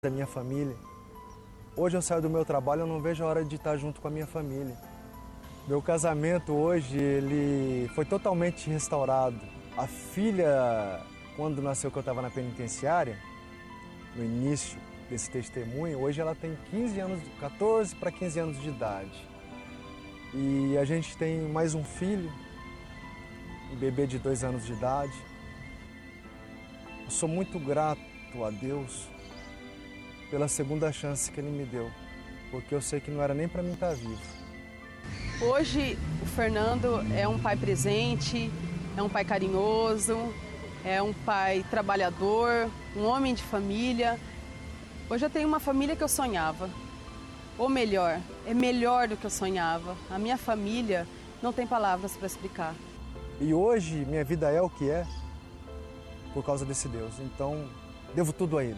da minha família. Hoje eu saio do meu trabalho, eu não vejo a hora de estar junto com a minha família. Meu casamento hoje, ele foi totalmente restaurado. A filha, quando nasceu que eu estava na penitenciária, no início desse testemunho, hoje ela tem 15 anos, 14 para 15 anos de idade. E a gente tem mais um filho, um bebê de 2 anos de idade. Eu sou muito grato a Deus pela segunda chance que Ele me deu, porque eu sei que não era nem para mim estar vivo. Hoje o Fernando é um pai presente, é um pai carinhoso, é um pai trabalhador, um homem de família. Hoje eu tenho uma família que eu sonhava, ou melhor, é melhor do que eu sonhava. A minha família não tem palavras para explicar. E hoje minha vida é o que é por causa desse Deus, então devo tudo a Ele.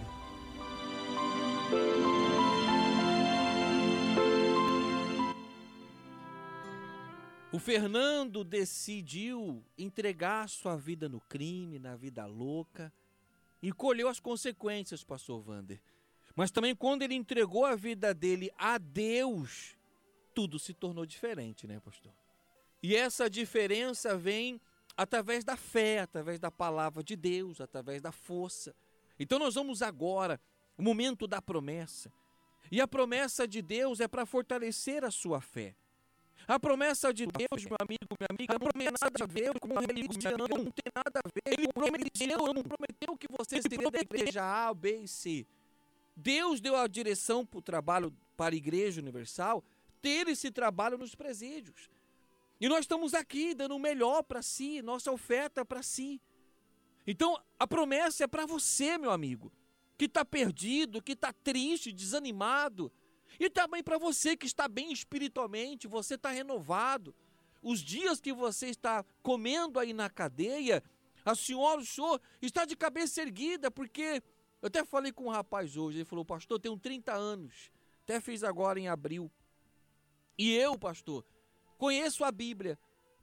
O Fernando decidiu entregar sua vida no crime, na vida louca, e colheu as consequências, pastor Wander. Mas também quando ele entregou a vida dele a Deus, tudo se tornou diferente, né, pastor? E essa diferença vem através da fé, através da palavra de Deus, através da força. Então nós vamos agora, o momento da promessa. E a promessa de Deus é para fortalecer a sua fé. A promessa de Deus, meu amigo, minha amiga, não tem nada a ver com religião, não tem nada a ver. Ele prometeu que você seria da igreja A, B e C. Deus deu a direção para o trabalho para a Igreja Universal, ter esse trabalho nos presídios. E nós estamos aqui dando o melhor para si, nossa oferta para si. Então, a promessa é para você, meu amigo, que está perdido, que está triste, desanimado. E também para você que está bem espiritualmente, você está renovado. Os dias que você está comendo aí na cadeia, o senhor está de cabeça erguida, porque eu até falei com um rapaz hoje, ele falou, pastor, eu tenho 30 anos, até fiz agora em abril. E eu, pastor, conheço a Bíblia,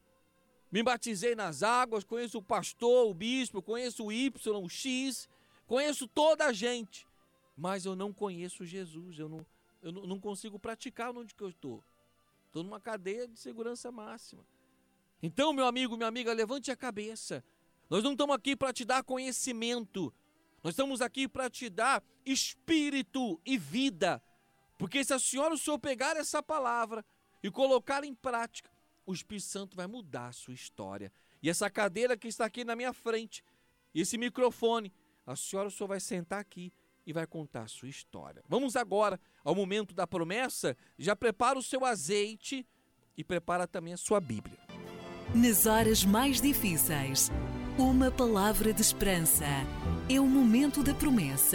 me batizei nas águas, conheço o pastor, o bispo, conheço o Y, o X, conheço toda a gente, mas eu não conheço Jesus, eu não consigo praticar onde que eu estou. Estou numa cadeia de segurança máxima. Então, meu amigo, minha amiga, levante a cabeça. Nós não estamos aqui para te dar conhecimento. Nós estamos aqui para te dar espírito e vida. Porque se a senhora, o senhor pegar essa palavra e colocar em prática, o Espírito Santo vai mudar a sua história. E essa cadeira que está aqui na minha frente, esse microfone, a senhora, o senhor vai sentar aqui e vai contar a sua história. Vamos agora ao momento da promessa. Já prepara o seu azeite e prepara também a sua Bíblia. Nas horas mais difíceis, uma palavra de esperança. É o momento da promessa.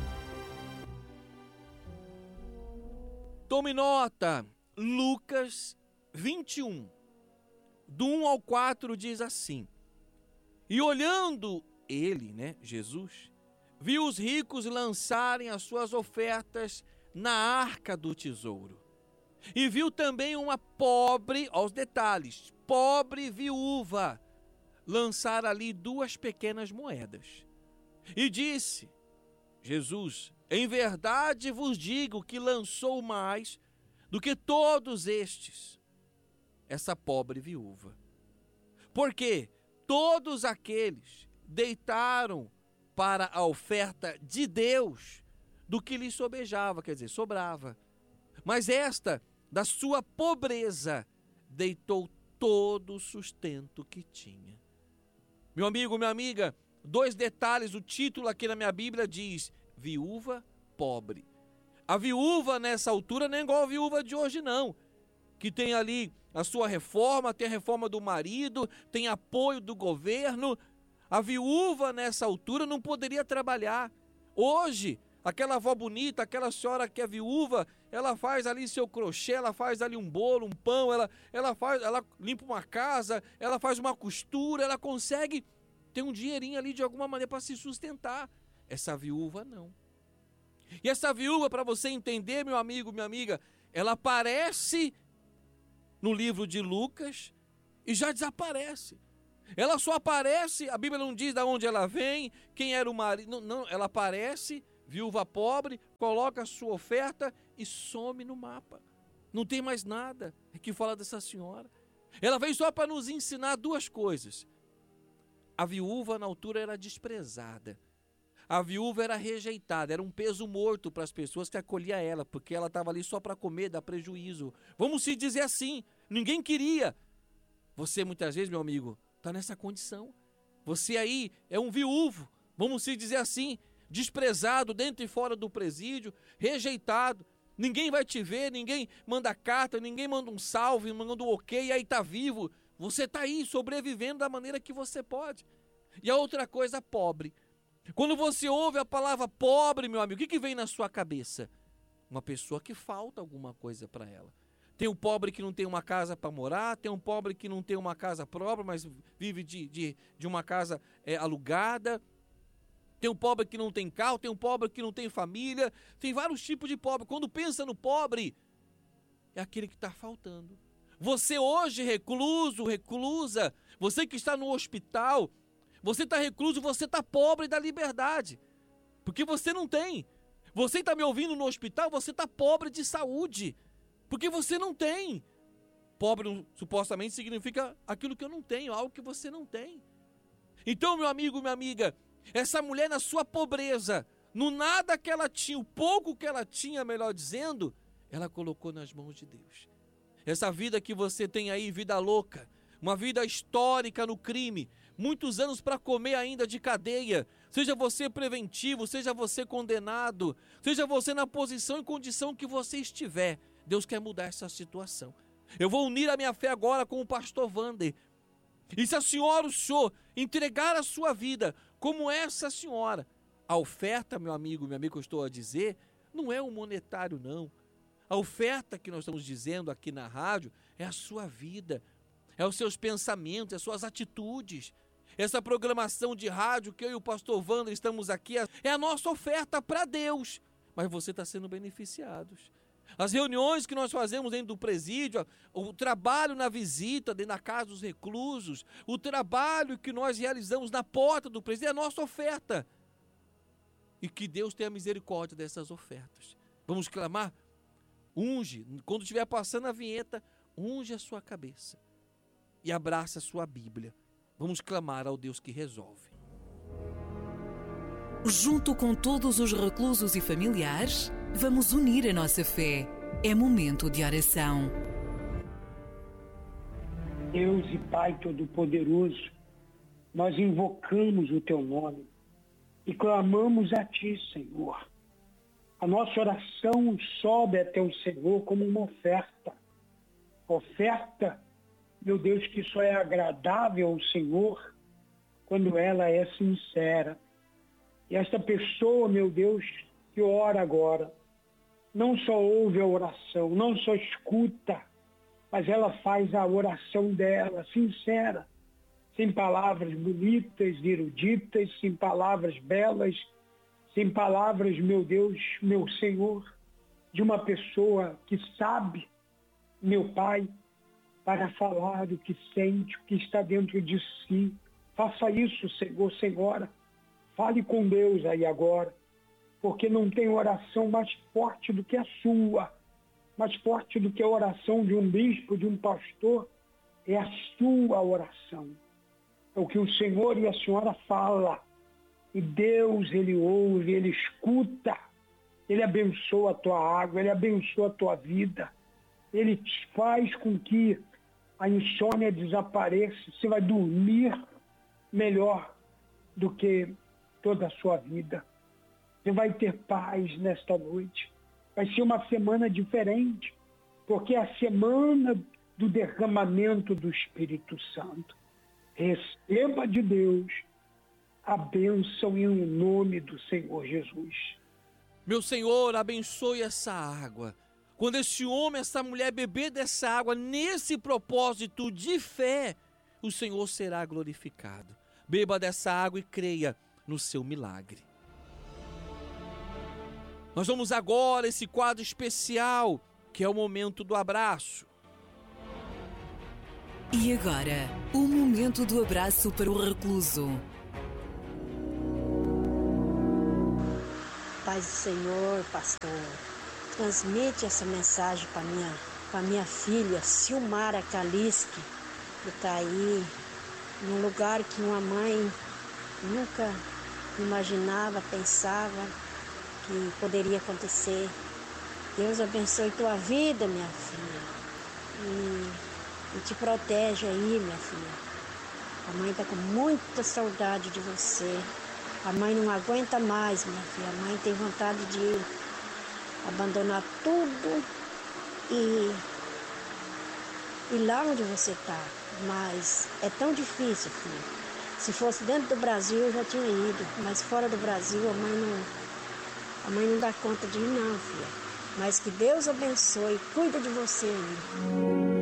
Tome nota, Lucas 21, do 1 ao 4 diz assim: E olhando ele, Jesus, viu os ricos lançarem as suas ofertas na arca do tesouro. E viu também uma pobre, aos detalhes, pobre viúva, lançar ali 2 pequenas moedas. E disse, Jesus, em verdade vos digo que lançou mais do que todos estes, essa pobre viúva. Porque todos aqueles deitaram para a oferta de Deus do que lhe sobejava, quer dizer, sobrava. Mas esta, da sua pobreza, deitou todo o sustento que tinha. Meu amigo, minha amiga, 2 detalhes, o título aqui na minha Bíblia diz, viúva pobre. A viúva nessa altura não é igual a viúva de hoje não, que tem ali a sua reforma, tem a reforma do marido, tem apoio do governo. A viúva nessa altura não poderia trabalhar. Hoje, aquela avó bonita, aquela senhora que é viúva, ela faz ali seu crochê, ela faz ali um bolo, um pão, ela limpa uma casa, ela faz uma costura, ela consegue ter um dinheirinho ali de alguma maneira para se sustentar. Essa viúva não. E essa viúva, para você entender, meu amigo, minha amiga, ela aparece no livro de Lucas e já desaparece. Ela só aparece, a Bíblia não diz de onde ela vem, quem era o marido, não, ela aparece viúva pobre, coloca a sua oferta e some no mapa. Não tem mais nada que fala dessa senhora. Ela veio só para nos ensinar duas coisas. A viúva na altura era desprezada. A viúva era rejeitada, era um peso morto para as pessoas que acolhiam ela, porque ela estava ali só para comer, dar prejuízo. Vamos se dizer assim, ninguém queria. Você muitas vezes, meu amigo, está nessa condição. Você aí é um viúvo, vamos se dizer assim, desprezado dentro e fora do presídio, rejeitado. Ninguém vai te ver, ninguém manda carta, ninguém manda um salve, manda um ok, e aí está vivo. Você está aí sobrevivendo da maneira que você pode. E a outra coisa, pobre. Quando você ouve a palavra pobre, meu amigo, o que vem na sua cabeça? Uma pessoa que falta alguma coisa para ela. Tem um pobre que não tem uma casa para morar, tem um pobre que não tem uma casa própria, mas vive de uma casa alugada. Tem um pobre que não tem carro, tem um pobre que não tem família, tem vários tipos de pobre. Quando pensa no pobre, é aquele que está faltando. Você hoje, recluso, reclusa, você que está no hospital, você está recluso, você está pobre da liberdade, porque você não tem. Você está me ouvindo no hospital, você está pobre de saúde, porque você não tem. Pobre supostamente significa aquilo que eu não tenho, algo que você não tem. Então, meu amigo, minha amiga, essa mulher na sua pobreza, no nada que ela tinha, o pouco que ela tinha, melhor dizendo, ela colocou nas mãos de Deus. Essa vida que você tem aí, vida louca, uma vida histórica no crime, muitos anos para comer ainda de cadeia, seja você preventivo, seja você condenado, seja você na posição e condição que você estiver, Deus quer mudar essa situação. Eu vou unir a minha fé agora com o pastor Wander. E se a senhora, o senhor, entregar a sua vida como essa senhora, a oferta, meu amigo, minha amiga, que eu estou a dizer, não é o monetário, não. A oferta que nós estamos dizendo aqui na rádio é a sua vida, é os seus pensamentos, é as suas atitudes. Essa programação de rádio que eu e o pastor Wander estamos aqui, é a nossa oferta para Deus. Mas você está sendo beneficiado. As reuniões que nós fazemos dentro do presídio, o trabalho na visita dentro da casa dos reclusos, o trabalho que nós realizamos na porta do presídio é a nossa oferta. E que Deus tenha misericórdia dessas ofertas. Vamos clamar? Unge, quando estiver passando a vinheta, unge a sua cabeça e abraça a sua Bíblia. Vamos clamar ao Deus que resolve. Junto com todos os reclusos e familiares, vamos unir a nossa fé. É momento de oração. Deus e Pai Todo-Poderoso, nós invocamos o Teu nome e clamamos a Ti, Senhor. A nossa oração sobe até o Senhor como uma oferta. Oferta, meu Deus, que só é agradável ao Senhor quando ela é sincera. E esta pessoa, meu Deus, que ora agora, não só ouve a oração, não só escuta, mas ela faz a oração dela, sincera, sem palavras bonitas, eruditas, sem palavras belas, sem palavras, meu Deus, meu Senhor, de uma pessoa que sabe, meu Pai, para falar do que sente, o que está dentro de si. Faça isso, Senhor, Senhora. Fale com Deus aí agora, porque não tem oração mais forte do que a sua, mais forte do que a oração de um bispo, de um pastor, é a sua oração. É o que o Senhor e a Senhora falam. E Deus, Ele ouve, Ele escuta, Ele abençoa a tua água, Ele abençoa a tua vida, Ele faz com que a insônia desapareça, você vai dormir melhor do que toda a sua vida. Você vai ter paz nesta noite. Vai ser uma semana diferente, porque é a semana do derramamento do Espírito Santo. Receba de Deus a bênção em nome do Senhor Jesus. Meu Senhor, abençoe essa água. Quando esse homem, essa mulher beber dessa água, nesse propósito de fé, o Senhor será glorificado. Beba dessa água e creia no seu milagre. Nós vamos agora a esse quadro especial, que é o momento do abraço. E agora, o momento do abraço para o recluso. Pai paz do Senhor, pastor. Transmite essa mensagem para minha filha, Silmara Kaliski, que está aí num lugar que uma mãe nunca imaginava, pensava que poderia acontecer. Deus abençoe tua vida, minha filha, e te protege aí, minha filha. A mãe está com muita saudade de você. A mãe não aguenta mais, minha filha. A mãe tem vontade de abandonar tudo e ir lá onde você está. Mas é tão difícil, filha. Se fosse dentro do Brasil, eu já tinha ido. Mas fora do Brasil, a mãe não dá conta de ir, não, filha. Mas que Deus abençoe. Cuida de você aí.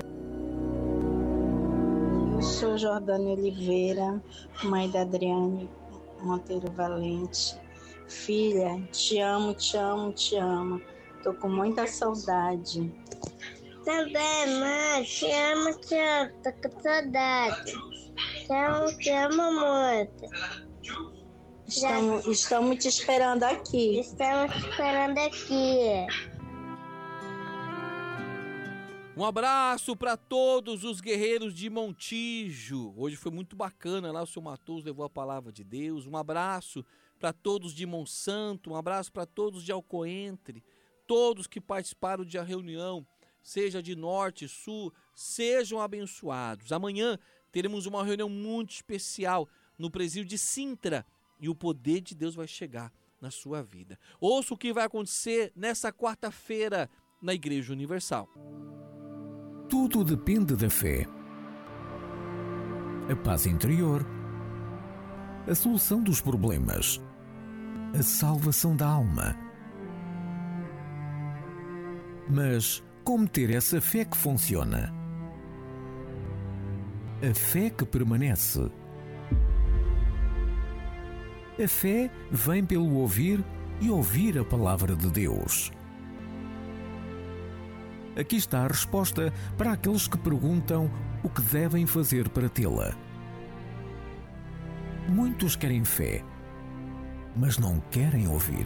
Eu sou Jordânia Oliveira, mãe da Adriane Monteiro Valente. Filha, te amo, te amo, te amo. Tô com muita saudade. Também, mãe, te amo, tô com saudade. Te amo muito. Estamos te esperando aqui. Estamos te esperando aqui. Um abraço para todos os guerreiros de Montijo. Hoje foi muito bacana lá, o seu Matheus levou a palavra de Deus. Um abraço para todos de Monsanto, um abraço para todos de Alcoentre, todos que participaram de a reunião, seja de norte, sul, sejam abençoados. Amanhã teremos uma reunião muito especial no presídio de Sintra e o poder de Deus vai chegar na sua vida. Ouça o que vai acontecer nessa quarta-feira na Igreja Universal. Tudo depende da fé. A paz interior, a solução dos problemas, a salvação da alma. Mas como ter essa fé que funciona? A fé que permanece. A fé vem pelo ouvir e ouvir a palavra de Deus. Aqui está a resposta para aqueles que perguntam o que devem fazer para tê-la. Muitos querem fé, mas não querem ouvir.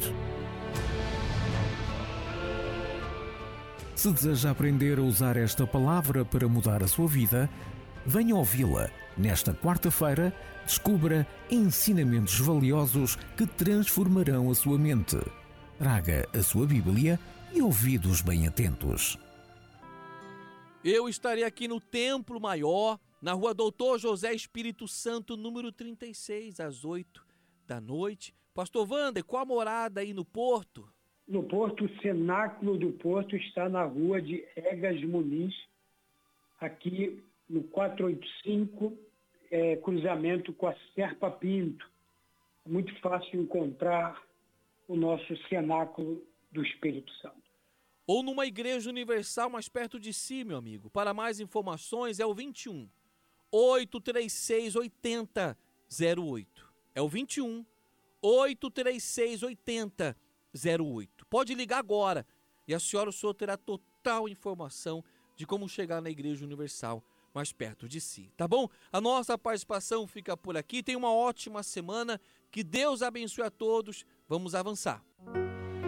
Se deseja aprender a usar esta palavra para mudar a sua vida, venha ouvi-la. Nesta quarta-feira, descubra ensinamentos valiosos que transformarão a sua mente. Traga a sua Bíblia e ouvidos bem atentos. Eu estarei aqui no Templo Maior, na rua Doutor José Espírito Santo, número 36, às 8 da noite. Pastor Wander, qual a morada aí no Porto? No Porto, o Cenáculo do Porto está na rua de Egas Muniz, aqui no 485, cruzamento com a Serpa Pinto. É muito fácil encontrar o nosso Cenáculo do Espírito Santo. Ou numa igreja universal mais perto de si, meu amigo. Para mais informações é o 21 836 8008. É o 21 836 8008. Pode ligar agora e a senhora, o senhor terá total informação de como chegar na Igreja Universal mais perto de si, tá bom? A nossa participação fica por aqui. Tenha uma ótima semana. Que Deus abençoe a todos. Vamos avançar.